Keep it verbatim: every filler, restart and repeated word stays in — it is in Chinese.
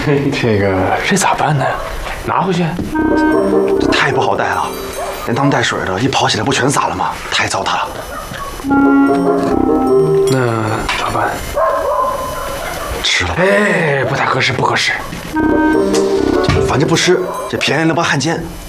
这个这咋办呢？拿回去？ 这太不好带了，连汤带水的，一跑起来不全洒了吗？太糟蹋了。 那咋办？ 吃了。 哎，不太合适，不合适。 反正不吃，这便宜了帮汉奸。